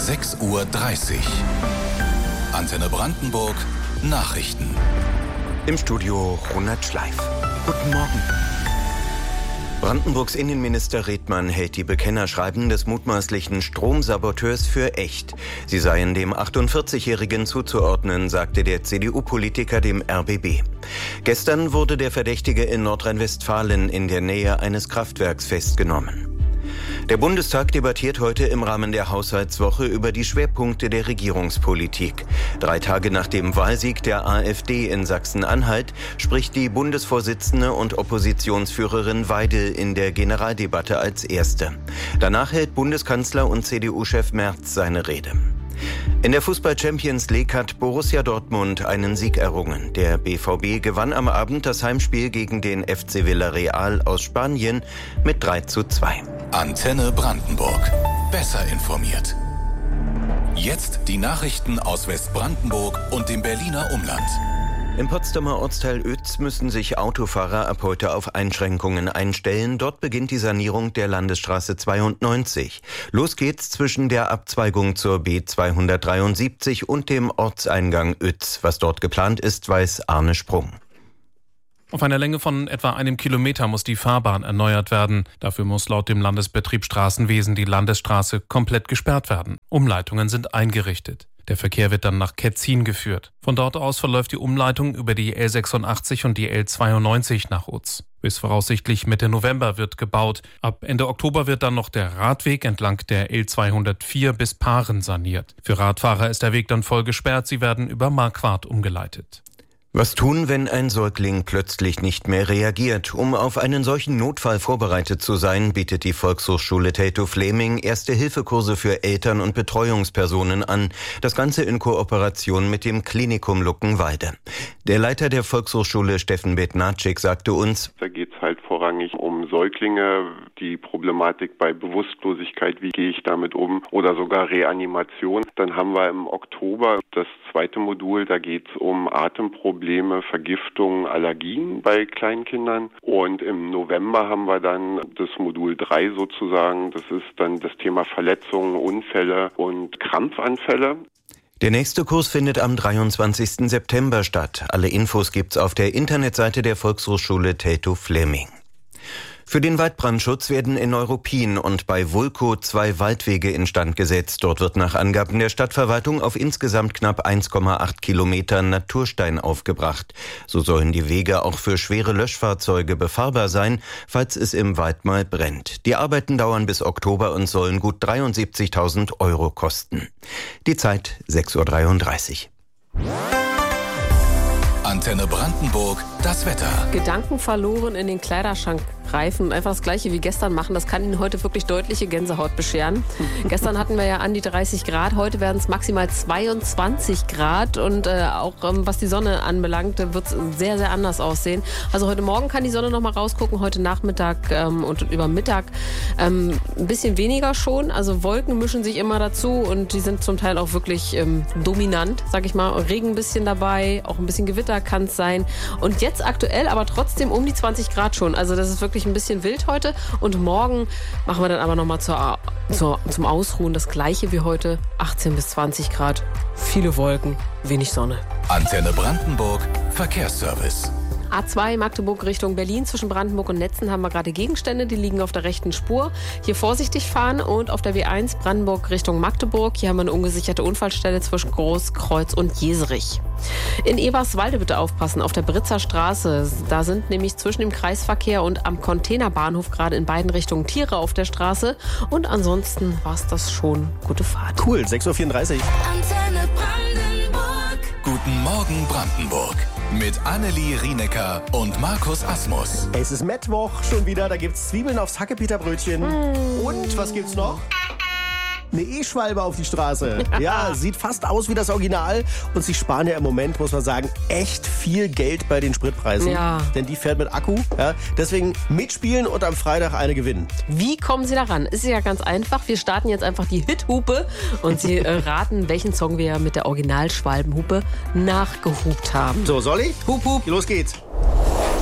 6:30 Uhr. Antenne Brandenburg Nachrichten. Im Studio Ronald Schleif. Guten Morgen. Brandenburgs Innenminister Redmann hält die Bekennerschreiben des mutmaßlichen Stromsaboteurs für echt. Sie seien dem 48-Jährigen zuzuordnen, sagte der CDU-Politiker dem RBB. Gestern wurde der Verdächtige in Nordrhein-Westfalen in der Nähe eines Kraftwerks festgenommen. Der Bundestag debattiert heute im Rahmen der Haushaltswoche über die Schwerpunkte der Regierungspolitik. 3 Tage nach dem Wahlsieg der AfD in Sachsen-Anhalt spricht die Bundesvorsitzende und Oppositionsführerin Weidel in der Generaldebatte als Erste. Danach hält Bundeskanzler und CDU-Chef Merz seine Rede. In der Fußball-Champions League hat Borussia Dortmund einen Sieg errungen. Der BVB gewann am Abend das Heimspiel gegen den FC Villarreal aus Spanien mit 3:2. Antenne Brandenburg. Besser informiert. Jetzt die Nachrichten aus Westbrandenburg und dem Berliner Umland. Im Potsdamer Ortsteil Oetz müssen sich Autofahrer ab heute auf Einschränkungen einstellen. Dort beginnt die Sanierung der Landesstraße 92. Los geht's zwischen der Abzweigung zur B273 und dem Ortseingang Oetz. Was dort geplant ist, weiß Arne Sprung. Auf einer Länge von etwa 1 Kilometer muss die Fahrbahn erneuert werden. Dafür muss laut dem Landesbetrieb Straßenwesen die Landesstraße komplett gesperrt werden. Umleitungen sind eingerichtet. Der Verkehr wird dann nach Ketzin geführt. Von dort aus verläuft die Umleitung über die L86 und die L92 nach Oetz. Bis voraussichtlich Mitte November wird gebaut. Ab Ende Oktober wird dann noch der Radweg entlang der L204 bis Paaren saniert. Für Radfahrer ist der Weg dann voll gesperrt. Sie werden über Marquardt umgeleitet. Was tun, wenn ein Säugling plötzlich nicht mehr reagiert? Um auf einen solchen Notfall vorbereitet zu sein, bietet die Volkshochschule Theto-Fleming Erste-Hilfe-Kurse für Eltern und Betreuungspersonen an. Das Ganze in Kooperation mit dem Klinikum Luckenwalde. Der Leiter der Volkshochschule, Steffen Bednarczyk, sagte uns: Da geht es halt vorrangig um Säuglinge, die Problematik bei Bewusstlosigkeit, wie gehe ich damit um, oder sogar Reanimation. Dann haben wir im Oktober das 2. Modul, da geht es um Atemprobleme, Vergiftungen, Allergien bei Kleinkindern. Und im November haben wir dann das Modul 3 sozusagen. Das ist dann das Thema Verletzungen, Unfälle und Krampfanfälle. Der nächste Kurs findet am 23. September statt. Alle Infos gibt's auf der Internetseite der Volkshochschule Theto-Fleming. Für den Waldbrandschutz werden in Neuruppin und bei Vulkow 2 Waldwege instand gesetzt. Dort wird nach Angaben der Stadtverwaltung auf insgesamt knapp 1,8 Kilometer Naturstein aufgebracht. So sollen die Wege auch für schwere Löschfahrzeuge befahrbar sein, falls es im Wald mal brennt. Die Arbeiten dauern bis Oktober und sollen gut 73.000 Euro kosten. Die Zeit 6:33 Uhr. Antenne Brandenburg, das Wetter. Gedanken verloren in den Kleiderschrank greifen und einfach das Gleiche wie gestern machen, das kann Ihnen heute wirklich deutliche Gänsehaut bescheren. Gestern hatten wir ja an die 30 Grad, heute werden es maximal 22 Grad und auch was die Sonne anbelangt, wird es sehr, sehr anders aussehen. Also heute Morgen kann die Sonne noch mal rausgucken, heute Nachmittag und über Mittag ein bisschen weniger schon. Also Wolken mischen sich immer dazu und die sind zum Teil auch wirklich dominant, sag ich mal. Regen ein bisschen dabei, auch ein bisschen Gewitter kann es sein. Und jetzt aktuell aber trotzdem um die 20 Grad schon. Also das ist wirklich ein bisschen wild heute. Und morgen machen wir dann aber nochmal zum Ausruhen das Gleiche wie heute. 18 bis 20 Grad, viele Wolken, wenig Sonne. Antenne Brandenburg, Verkehrsservice. A2 Magdeburg Richtung Berlin. Zwischen Brandenburg und Netzen haben wir gerade Gegenstände, die liegen auf der rechten Spur. Hier vorsichtig fahren und auf der W1 Brandenburg Richtung Magdeburg. Hier haben wir eine ungesicherte Unfallstelle zwischen Großkreuz und Jeserich. In Eberswalde bitte aufpassen, auf der Britzer Straße. Da sind nämlich zwischen dem Kreisverkehr und am Containerbahnhof gerade in beiden Richtungen Tiere auf der Straße. Und ansonsten war es das schon. Gute Fahrt. Cool, 6:34 Uhr. Antenne Brandenburg. Guten Morgen Brandenburg. Mit Annelie Rienecker und Markus Asmus. Es ist Mittwoch schon wieder, da gibt's Zwiebeln aufs Hackepeterbrötchen. Und was gibt's noch? Eine E-Schwalbe auf die Straße. Ja, sieht fast aus wie das Original. Und sie sparen ja im Moment, muss man sagen, echt viel Geld bei den Spritpreisen. Ja. Denn die fährt mit Akku. Ja, deswegen mitspielen und am Freitag eine gewinnen. Wie kommen Sie daran? Ist ja ganz einfach. Wir starten jetzt einfach die Hithupe und Sie raten, welchen Song wir mit der Originalschwalbenhupe nachgehupt haben. So, soll ich? Hup, hup. Los geht's.